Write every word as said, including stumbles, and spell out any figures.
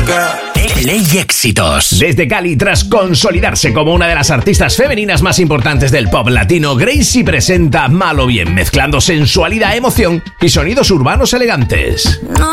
Ley Éxitos. Desde Cali, tras consolidarse como una de las artistas femeninas más importantes del pop latino, Gracie presenta Malo Bien, mezclando sensualidad, emoción y sonidos urbanos elegantes.